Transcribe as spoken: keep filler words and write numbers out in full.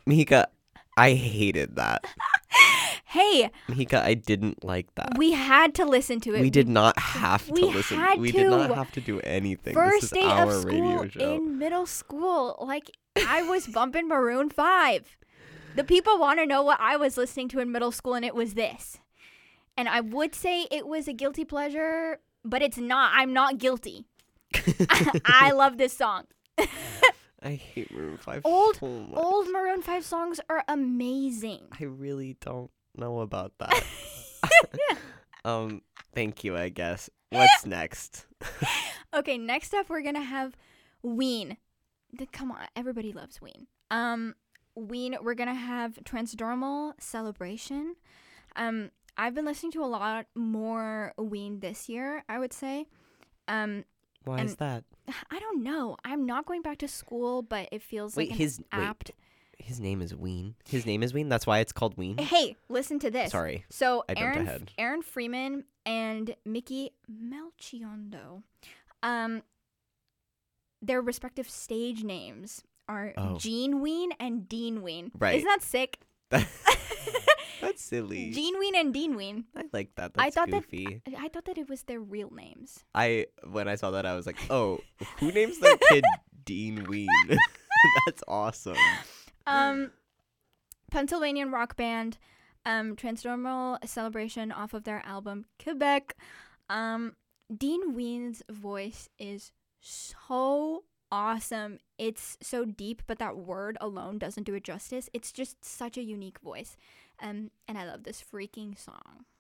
Mika, I hated that. Hey, Mika, I didn't like that. we had to listen to it. We did not have to we listen. had we to. did not have to do anything. First this is day our of radio school show. in middle school. Like, I was bumping Maroon five. The people want to know what I was listening to in middle school, and it was this. And I would say it was a guilty pleasure, but it's not. I'm not guilty. I love this song. I hate Maroon five Old, so much. old Maroon five songs are amazing. I really don't know about that. um, thank you, I guess. What's next? Okay, next up we're gonna have Ween. The, come on, everybody loves Ween. Um, Ween. We're gonna have Transdermal Celebration. Um, I've been listening to a lot more Ween this year, I would say. Um, Why and is that? I don't know. I'm not going back to school, but it feels Wait, like his an apt. wait, his name is Ween. His name is Ween. That's why it's called Ween. Hey, listen to this. Sorry. So I jumped Aaron, ahead. Aaron Freeman and Mickey Melchiondo, um, their respective stage names are Oh. Gene Ween and Dean Ween. Right. Isn't that sick? That's silly. Gene Ween and Dean Ween. I like that. I That's thought goofy. that I thought that it was their real names. I when I saw that I was like, oh, who names their kid Dean Ween? That's awesome. Um, Pennsylvanian rock band, um, Transdermal Celebration off of their album Quebec. Um, Dean Ween's voice is so awesome. It's so deep, but that word alone doesn't do it justice. It's just such a unique voice. Um, and I love this freaking song.